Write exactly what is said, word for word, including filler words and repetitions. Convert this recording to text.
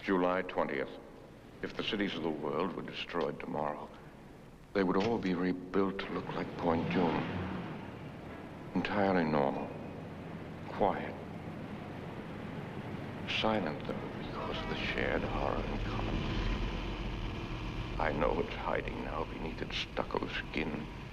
July twentieth. If the cities of the world were destroyed tomorrow, they would all be rebuilt to look like Point June. Entirely normal. Quiet. Silent, though, because of the shared horror and common. I know it's hiding now beneath its stucco skin.